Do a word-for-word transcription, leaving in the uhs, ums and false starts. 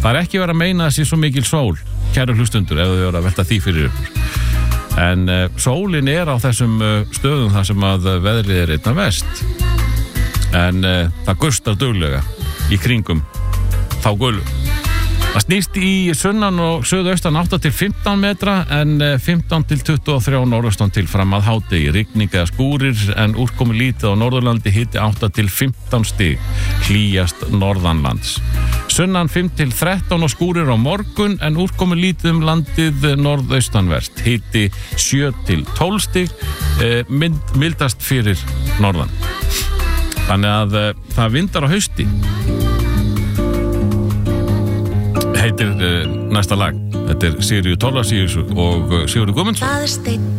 Það er ekki verið að meina að sé svo mikil sól, kæru hlustundur, ef þau eru að velta því fyrir ykkur. En uh, sólin er á þessum uh, stöðum þar sem að uh, veðrið er einna vest. En uh, það gustar duglega í kringum þá gulu. Það snýst í sunnan og suðaustan átta til fimmtán metra en fimmtán til tuttugu og þrjú norðaustan til fram að hádegi. Rigning eða skúrir en úrkomi lítið á Norðurlandi, hiti átta til fimmtán stig, hlýjast norðanlands. Sunnan fimm til þrettán og skúrir á morgun en úrkomi lítið um landið norðaustanvert. Hiti sjö til tólf stig, eh, mynd, mildast fyrir norðan. Þannig að eh, það vindar á hausti. Heitir uh, næsta lag. Þetta er Sigríður Thorlacius og Sigurður Guðmundsson.